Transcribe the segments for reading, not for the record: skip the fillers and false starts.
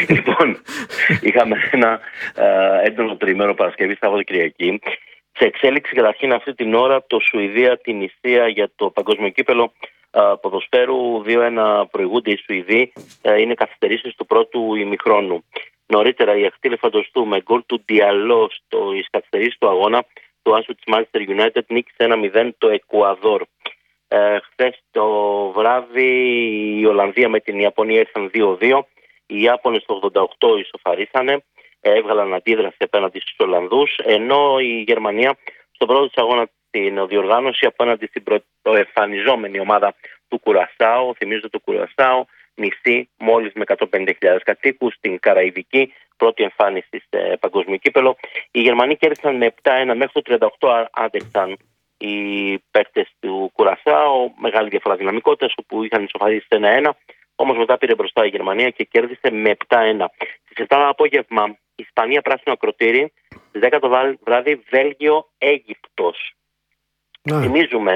Λοιπόν, είχαμε ένα έντονο τριήμερο Παρασκευή, Σαββατοκυριακή. Σε εξέλιξη καταρχήν αυτή την ώρα το Σουηδία-Τινησία για το παγκόσμιο κύπελο ποδοσφαίρου. 2-1 προηγούνται οι Σουηδοί. Είναι καθυστερήσεις του πρώτου ημιχρόνου. Νωρίτερα η Αχτήλ Φαντοστού με γκολ του Διαλό στις καθυστερήσεις του αγώνα του άσου της Manchester United νίκησε 1-0 το Εκουαδόρ. Χθες το βράδυ η Ολλανδία με την Ιαπωνία ήρθαν 2-2. Οι Ιάπωνες το 88 ισοφαρίσανε, έβγαλαν αντίδραση απέναντι στους Ολλανδούς, ενώ η Γερμανία στον πρώτο της αγώνα την διοργάνωση απέναντι στην πρωτοεμφανιζόμενη ομάδα του Κουρασάου. Θυμίζω το Κουρασάου, νησί μόλις με 150.000 κατοίκους στην Καραϊβική, πρώτη εμφάνιση σε παγκόσμιο κύπελο. Οι Γερμανοί κέρδισαν με 7-1, μέχρι το 38 άντεξαν οι παίκτες του Κουρασάου, μεγάλη διαφορά δυναμικότητας, όπου είχαν ισοφαρίσει 1-1. Όμως μετά πήρε μπροστά η Γερμανία και κέρδισε με 7-1. Στις 7 το απόγευμα, Ισπανία πράσινο ακροτήρι. Στις 10 το βράδυ, Βέλγιο-Αίγυπτος. Θυμίζουμε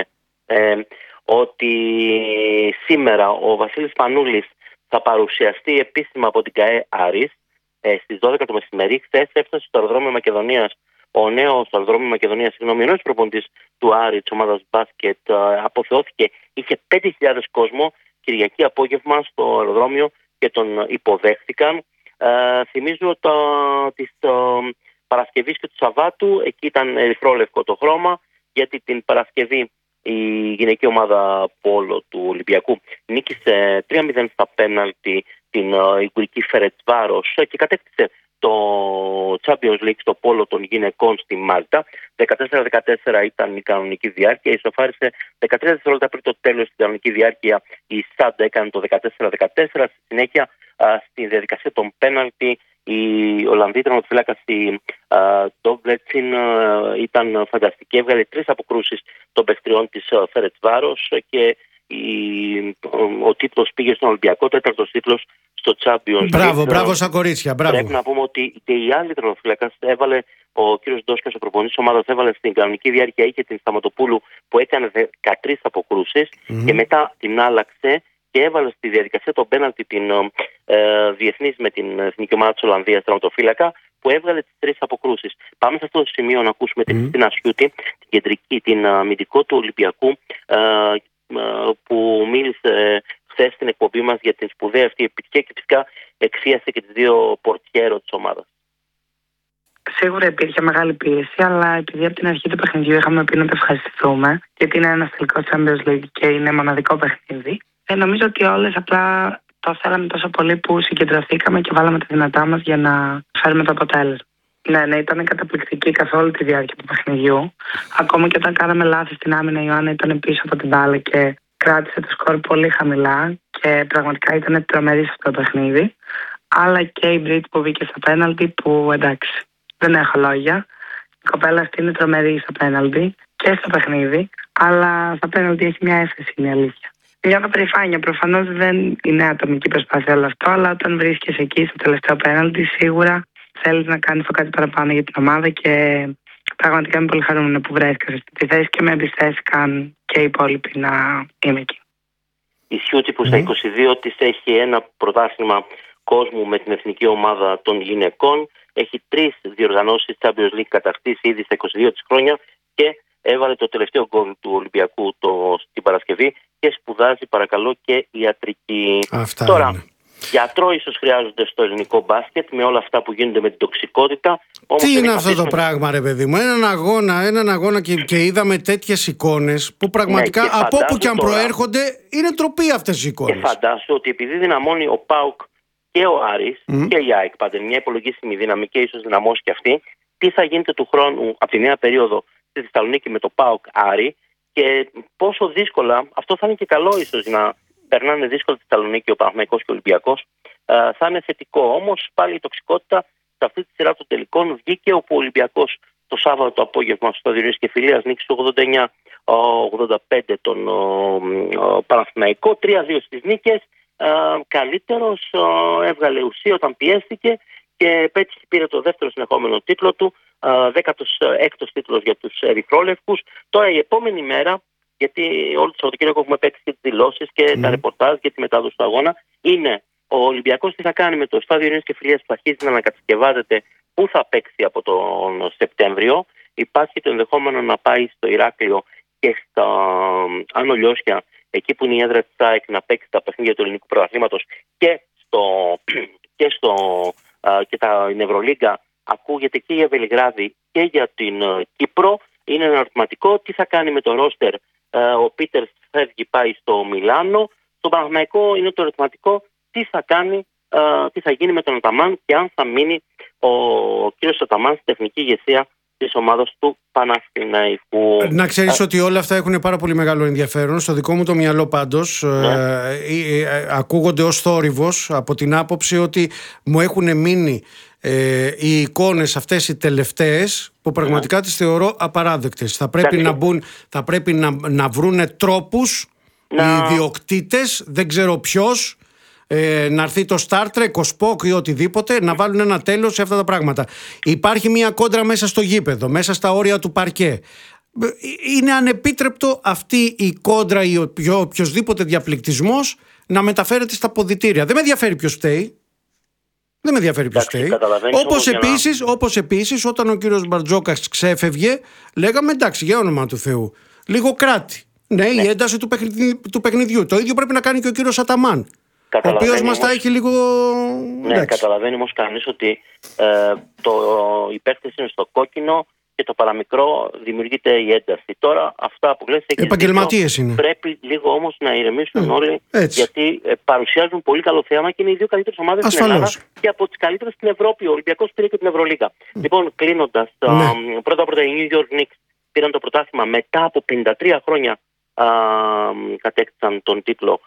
ότι σήμερα ο Βασίλης Πανούλης θα παρουσιαστεί επίσημα από την ΚΑΕ Άρης στις 12 το μεσημέρι. Χθες έφτασε στο αεροδρόμιο Μακεδονίας ο νέος ο νέος προπονητής του Άρη, της ομάδας μπάσκετ, αποθεώθηκε. Είχε 5.000 κόσμο Κυριακή απόγευμα στο αεροδρόμιο και τον υποδέχθηκαν. Θυμίζω της Παρασκευής και του Σαββάτου, εκεί ήταν ερυθρόλευκο το χρώμα, γιατί την Παρασκευή η γυναική ομάδα πόλο του Ολυμπιακού νίκησε 3-0 στα πέναλτι την Ιγουρική Φερετσβάρος και κατέκτησε το Champions League στο πόλο των γυναικών στη Μάλτα. 14-14 ήταν η κανονική διάρκεια. Ισοφάρισε 13 δευτερόλεπτα πριν το τέλος στην κανονική διάρκεια. Η Σάντα έκανε το 14-14. Στη συνέχεια, στη διαδικασία των πέναλτι, η Ολλανδή τερματοφύλακα η Ντόβλετσιν ήταν φανταστική. Έβγαλε 3 αποκρούσεις των παιχτριών της Φερετσβάρος και ο τίτλος πήγε στον Ολυμπιακό, τέταρτος τίτλος στο Champions League. Μπράβο στα κορίτσια. Πρέπει να πούμε ότι και η άλλη τερματοφύλακα έβαλε, ο κύριος Ντόσκας, ο προπονητής της ομάδας, έβαλε στην κανονική διάρκεια, είχε την Σταματοπούλου που έκανε 13 αποκρούσεις και μετά την άλλαξε και έβαλε στη διαδικασία τον πέναλτι την διεθνής με την εθνική ομάδα της Ολλανδίας τερματοφύλακα, που έβγαλε τις 3 αποκρούσεις. Πάμε σε αυτό το σημείο να ακούσουμε την Χριστίνα Σιούτη, την κεντρική, την αμυντικό του Ολυμπιακού, που μίλησε χθες στην εκπομπή μας για την σπουδαία αυτή επιτυχία και φυσικά εξίασε και τις 2 πορτιέρο της ομάδας. Σίγουρα υπήρχε μεγάλη πίεση, αλλά επειδή από την αρχή του παιχνιδιού είχαμε πει να το ευχαριστηθούμε, γιατί είναι ένα τελικό Champions League και είναι μοναδικό παιχνίδι, νομίζω ότι όλες απλά το θέλαμε τόσο πολύ που συγκεντρωθήκαμε και βάλαμε τα δυνατά μας για να φέρουμε το αποτέλεσμα. Ναι, ήταν καταπληκτική καθ' όλη τη διάρκεια του παιχνιδιού. Ακόμα και όταν κάναμε λάθη στην άμυνα, η Ιωάννα ήταν πίσω από την μπάλα και κράτησε το σκορ πολύ χαμηλά και πραγματικά ήταν τρομερή σε αυτό το παιχνίδι. Αλλά και η Μπρίτ που βγήκε στα πέναλτι, που εντάξει, δεν έχω λόγια. Η κοπέλα αυτή είναι τρομερή στα πέναλτι και στο παιχνίδι, αλλά στα πέναλτι έχει μια έφεση, είναι η αλήθεια. Νιώθω περηφάνεια. Προφανώς δεν είναι ατομική προσπάθεια όλο αυτό, αλλά όταν βρίσκεσαι εκεί στο τελευταίο πέναλτι, σίγουρα θέλεις να κάνεις το κάτι παραπάνω για την ομάδα και πραγματικά είμαι πολύ χαρούμενη που βρέθηκα στη θέση και με εμπιστεύτηκαν και οι υπόλοιποι να είμαι εκεί. Η Σιούτη που στα 22 της έχει ένα πρωτάθλημα κόσμου με την εθνική ομάδα των γυναικών, έχει 3 διοργανώσεις Champions League κατακτήσει ήδη στα 22 της χρόνια και έβαλε το τελευταίο γκολ του Ολυμπιακού την Παρασκευή και σπουδάζει παρακαλώ και ιατρική. Αυτά τώρα είναι. Γιατρό ίσως χρειάζονται στο ελληνικό μπάσκετ με όλα αυτά που γίνονται με την τοξικότητα. Όμως τι είναι αυτό το πράγμα, ρε παιδί μου? Έναν αγώνα και είδαμε τέτοιες εικόνες που πραγματικά από όπου και αν προέρχονται είναι ντροπή αυτές οι εικόνες. Και φαντάσου ότι επειδή δυναμώνει ο ΠΑΟΚ και ο Άρης και η ΑΕΚ, πάντα μια υπολογίσιμη δύναμη και ίσως δυναμώσει και αυτή, τι θα γίνεται του χρόνου από τη νέα περίοδο στη Θεσσαλονίκη με το ΠΑΟΚ Άρη και πόσο δύσκολα, αυτό θα είναι και καλό ίσως να περνάνε δύσκολα τη Θεσσαλονίκη ο Παναθηναϊκός και ο Ολυμπιακός, θα είναι θετικό. Όμως πάλι η τοξικότητα σε αυτή τη σειρά των τελικών βγήκε, όπου ο Ολυμπιακός το Σάββατο το απόγευμα στο Διονύσης και Φιλίας νίκησε 89-85 τον Παναθηναϊκό, 3-2 στις νίκες. Καλύτερος, έβγαλε ουσία όταν πιέστηκε και έτσι πήρε το δεύτερο συνεχόμενο τίτλο του, 16ος τίτλος για τους ερυθρόλευκους. Τώρα η επόμενη μέρα, γιατί όλο το Σαββατοκύριακο έχουμε παίξει και τις δηλώσεις και τα ρεπορτάζ για τη μετάδοση του αγώνα, είναι Ο Ολυμπιακός τι θα κάνει με το στάδιο ειρήνης και φιλίας που αρχίζει να ανακατασκευάζεται, πού θα παίξει από τον Σεπτέμβριο. Υπάρχει το ενδεχόμενο να πάει στο Ηράκλειο και στα Άνω Λιώσια, εκεί που είναι η έδρα της ΑΕΚ, να παίξει τα παιχνίδια του ελληνικού πρωταθλήματος και την Ευρωλίγκα. Ακούγεται και για Βελιγράδι και για την Κύπρο. Είναι ένα ερωτηματικό τι θα κάνει με το ρόστερ. Ο Πίτερς φεύγει, πάει στο Μιλάνο. Στο Παναθηναϊκό είναι το ερωτηματικό τι θα κάνει, τι θα γίνει με τον Αταμάν και αν θα μείνει ο κύριος Αταμάν στη τεχνική ηγεσία της ομάδας του Παναθηναϊκού. Να ξέρεις ότι όλα αυτά έχουν πάρα πολύ μεγάλο ενδιαφέρον. Στο δικό μου το μυαλό πάντως ακούγονται ως θόρυβος, από την άποψη ότι μου έχουν μείνει οι εικόνες αυτές οι τελευταίες που πραγματικά τις θεωρώ απαράδεκτες. Θα πρέπει να μπουν, θα πρέπει να βρούνε τρόπους οι ιδιοκτήτες, δεν ξέρω ποιος, να έρθει το Star Trek, ο Spock ή οτιδήποτε, να βάλουν ένα τέλος σε αυτά τα πράγματα. Υπάρχει μια κόντρα μέσα στο γήπεδο, μέσα στα όρια του παρκέ. Είναι ανεπίτρεπτο αυτή η κόντρα ή οποιοσδήποτε διαπληκτισμός να μεταφέρεται στα ποδητήρια. Δεν με ενδιαφέρει ποιος φταίει. Δεν με ενδιαφέρει ποιος φταίει. Όπως επίσης όταν ο κύριος Μπαρτζόκας ξέφευγε, λέγαμε εντάξει, για όνομα του Θεού, λίγο κράτη. Ναι, η ένταση του παιχνιδιού. Το ίδιο πρέπει να κάνει και ο κύριος Αταμάν, ο οποίος μας τα έχει λίγο... Ναι, καταλαβαίνει όμως κανείς ότι οι παίκτες είναι στο κόκκινο και το παραμικρό δημιουργείται η ένταση. Τώρα αυτά που λες, επαγγελματίες είναι. Πρέπει λίγο όμως να ηρεμήσουν όλοι, γιατί παρουσιάζουν πολύ καλό θέαμα και είναι οι δύο καλύτερες ομάδες στην Ελλάδα και από τις καλύτερες στην Ευρώπη. Ο Ολυμπιακός πήρε και την Ευρωλίγα. Λοιπόν, κλείνοντας, πρώτα οι New York Knicks πήραν το πρωτάθλημα μετά από 53 χρόνια. Κατέκτησαν τον τίτλο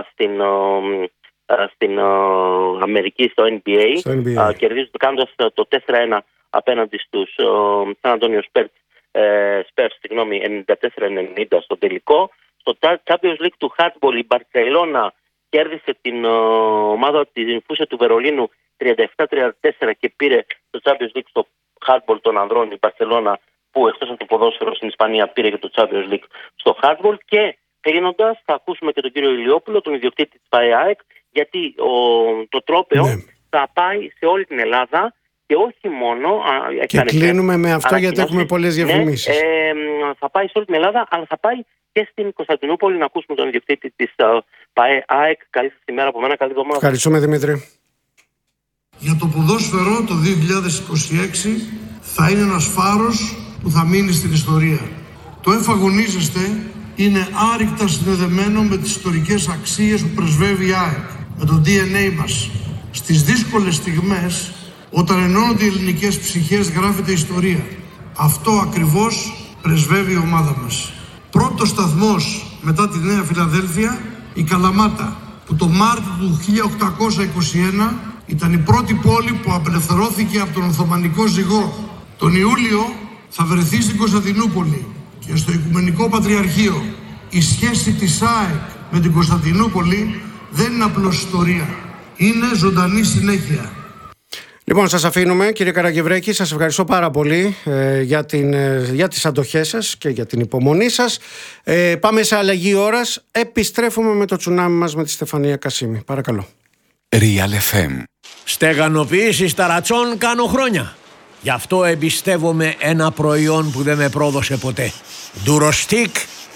στην Αμερική, στο NBA, κάνοντας το 4-1 απέναντι στους San Antonio Spurs, 94-90 στο τελικό. Στο Champions League του Hardball η Μπαρσελόνα κέρδισε την ομάδα της Φούσια του Βερολίνου 37-34 και πήρε το Champions League στο Hardball των ανδρών. Η Μπαρσελόνα, που εκτός από το ποδόσφαιρο στην Ισπανία πήρε και το Champions League στο Hardball. Και κλείνοντας, θα ακούσουμε και τον κύριο Ηλιόπουλο, τον ιδιοκτήτη της ΠΑΕΑΕΚ, γιατί το τρόπαιο θα πάει σε όλη την Ελλάδα και όχι μόνο. Και κλείνουμε με αυτό γιατί έχουμε πολλές διαφημίσεις. Θα πάει σε όλη την Ελλάδα, αλλά θα πάει και στην Κωνσταντινούπολη. Να ακούσουμε τον ιδιοκτήτη της ΠΑΕΑΕΚ. Καλή σας ημέρα από μένα, καλή εβδομάδα. Ευχαριστούμε, Δημήτρη. Για το ποδόσφαιρο το 2026 θα είναι ένας φάρος που θα μείνει στην ιστορία. Το εφαγωνίζεστε είναι άρρηκτα συνδεδεμένο με τις ιστορικές αξίες που πρεσβεύει η ΑΕΚ, με το DNA μας. Στις δύσκολες στιγμές, όταν ενώνονται οι ελληνικές ψυχές, γράφεται ιστορία. Αυτό ακριβώς πρεσβεύει η ομάδα μας. Πρώτος σταθμός μετά τη Νέα Φιλαδέλφια, η Καλαμάτα, που το Μάρτιο του 1821 ήταν η πρώτη πόλη που απελευθερώθηκε από τον Οθωμανικό ζυγό. Τον Ιούλιο θα βρεθεί στην Κωνσταντινούπολη και στο Οικουμενικό Πατριαρχείο. Η σχέση της ΑΕΚ με την Κωνσταντινούπολη δεν είναι απλώς ιστορία. Είναι ζωντανή συνέχεια. Λοιπόν, σας αφήνουμε, κύριε Καραγευρέκη. Σας ευχαριστώ πάρα πολύ για τις αντοχές σας και για την υπομονή σας. Πάμε σε αλλαγή ώρας. Επιστρέφουμε με το τσουνάμι μας με τη Στεφανία Κασίμη. Παρακαλώ. Real FM. Στεγανοποίηση ταρατσών κάνω χρόνια. Γι' αυτό εμπιστεύομαι ένα προϊόν που δεν με πρόδωσε ποτέ. Durostic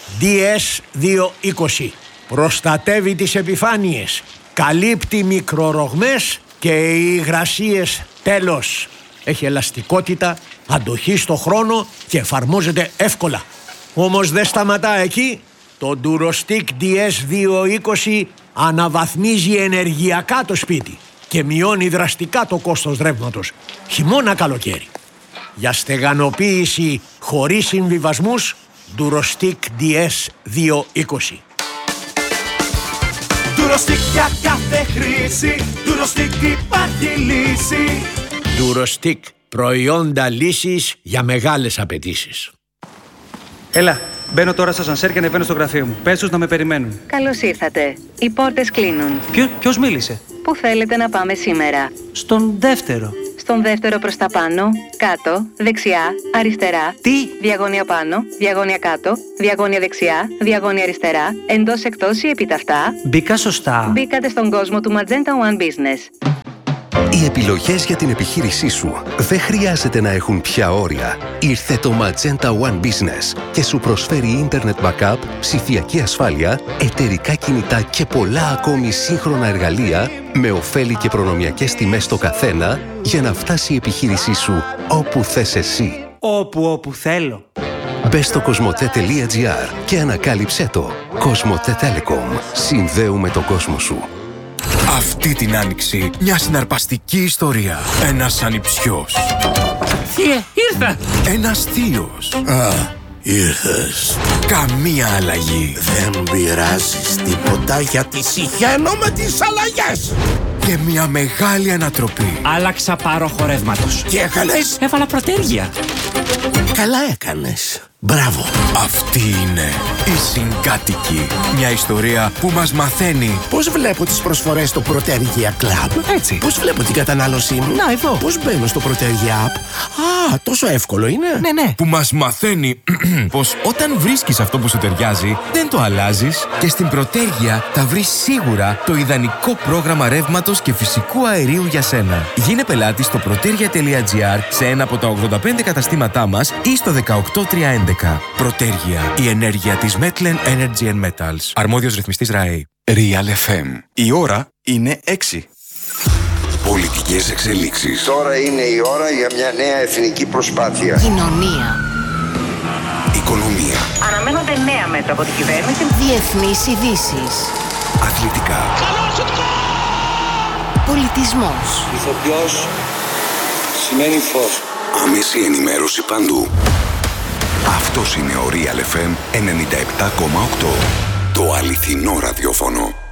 DS220. Προστατεύει τις επιφάνειες, καλύπτει μικρορογμές και υγρασίες τέλος. Έχει ελαστικότητα, αντοχή στο χρόνο και εφαρμόζεται εύκολα. Όμως δεν σταματά εκεί. Το Durostic DS220 αναβαθμίζει ενεργειακά το σπίτι και μειώνει δραστικά το κόστος ρεύματος, χειμώνα καλοκαίρι. Για στεγανοποίηση χωρίς συμβιβασμούς, Durostic DS220. Durostic για κάθε χρήση, Durostic υπάρχει λύση. Durostic, προϊόντα λύσης για μεγάλες απαιτήσεις. Έλα, μπαίνω τώρα στο ασανσέρ και ανεβαίνω στο γραφείο μου. Πες τους να με περιμένουν. Καλώς ήρθατε. Οι πόρτες κλείνουν. Ποιος μίλησε? Πού θέλετε να πάμε σήμερα? Στον δεύτερο. στον δεύτερο προς τα πάνω, κάτω, δεξιά, αριστερά. Τι? Διαγώνια πάνω, διαγώνια κάτω, διαγώνια δεξιά, διαγώνια αριστερά, εντός εκτός ή επίταυτα. Μπήκα σωστά. Μπήκατε στον κόσμο του Magenta One Business. Οι επιλογές για την επιχείρησή σου δεν χρειάζεται να έχουν πια όρια. Ήρθε το Magenta One Business και σου προσφέρει ίντερνετ backup, ψηφιακή ασφάλεια, εταιρικά κινητά και πολλά ακόμη σύγχρονα εργαλεία με ωφέλη και προνομιακές τιμές στο καθένα για να φτάσει η επιχείρησή σου όπου θες εσύ. Όπου θέλω. Μπες στο cosmote.gr και ανακάλυψέ το. Cosmote Telecom. Συνδέουμε τον κόσμο σου. Αυτή την άνοιξη, μια συναρπαστική ιστορία. Ένας ανιψιός. Θεία, ήρθα! Ένας θείος. Α, ήρθες. Καμία αλλαγή. Δεν πειράζεις τίποτα γιατί συχαίνω με τις αλλαγές. Και μια μεγάλη ανατροπή. Άλλαξα πάροχο ρεύματος. Τι έκανες? Έβαλα προτέργεια. Καλά έκανες. Μπράβο. Αυτή είναι η Συγκάτοικοι. Μια ιστορία που μας μαθαίνει Πώς βλέπω τις προσφορές στο Protergia Club? Έτσι. Πώς βλέπω την κατανάλωσή μου? Να, εδώ. Πώς μπαίνω στο Protergia App? Α, τόσο εύκολο είναι. Ναι. που μας μαθαίνει πως όταν βρίσκεις αυτό που σου ταιριάζει, δεν το αλλάζεις και στην Protergia θα βρεις σίγουρα το ιδανικό πρόγραμμα ρεύματος και φυσικού αερίου για σένα. Γίνε πελάτης στο protergia.gr σε ένα από τα 85 καταστήματά μας ή στο 18311. Protergia, η ενέργεια της Metlen Energy and Metals. Αρμόδιος ρυθμιστής ΡΑΕ. Real FM. Η ώρα είναι 6. Πολιτικές εξελίξεις. Τώρα είναι η ώρα για μια νέα εθνική προσπάθεια. Κοινωνία. Οικονομία. Αναμένονται νέα μέτρα από την κυβέρνηση. Διεθνείς ειδήσεις. Αθλητικά. Πολιτισμός. Ηθοποιός σημαίνει φως. Άμεση ενημέρωση παντού. Αυτός είναι ο Real FM 97,8. Το αληθινό ραδιόφωνο.